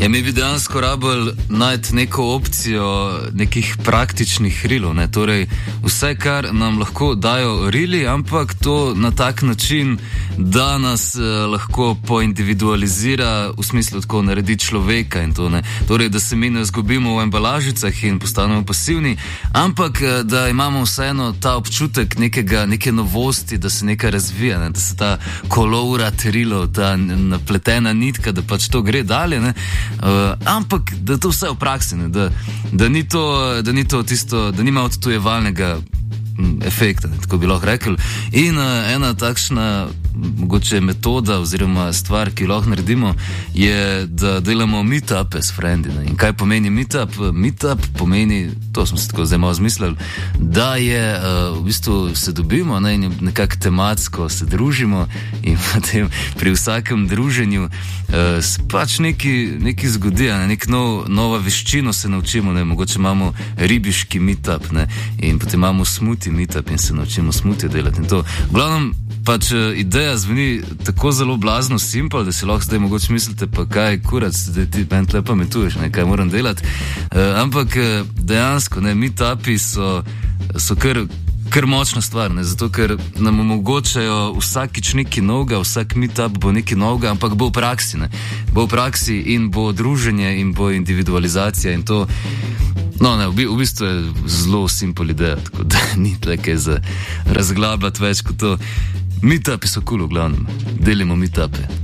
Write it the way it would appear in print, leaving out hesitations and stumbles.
Ja, mi bi dejansko rabili najti neko opcijo nekih praktičnih rilov, ne? Torej, vse, kar nam lahko dajo rili, ampak to na tak način, da nas lahko poindividualizira, v smislu tako naredi človeka in to, ne? Torej, da se mi ne zgubimo v embalažicah in postanemo pasivni, ampak da imamo vseeno ta občutek neke novosti, da se nekaj razvija, ne? Da se ta kolovrat rilov, ta napletena nitka, da pač to gre dalje, ne? Ampak da to vse v praksi, ne? Da ni to tisto, da nima odtujevalnega efekta, ne? Tako bi lahko rekli. In ena takšna mogoče metoda oziroma stvar, ki lahko naredimo, je, da delamo meetupe s frendi. Ne? In kaj pomeni meetup? Meetup pomeni, to smo se tako zdaj malo zmislili, da je v bistvu se dobimo, ne? In nekako tematsko se družimo in potem pri vsakem druženju pač neki zgodi, ne? Nova veščino se naučimo, ne? Mogoče imamo ribiški meetup, ne? In potem imamo smuti meetup in se naučimo smutje delati in to. V glavnem, pač ideja zveni tako zelo blazno simpel, da si lahko zdaj mogoče mislite, pa kaj kurac, zdaj ti meni tle pametuješ, ne, kaj moram delati. Ampak dejansko, ne, meetupi so kar močna stvar, ne, zato ker nam omogočajo vsakič nekaj novega, vsak meetup bo nekaj novega, ampak bo v praksi, ne. Bo v praksi in bo druženje in bo individualizacija in to. No, ne, v bistvu je zelo simpel ideja, tako da ni tukaj za razglabljati več kot to. Meetupi so cool, v glavnem. Delimo meetupe.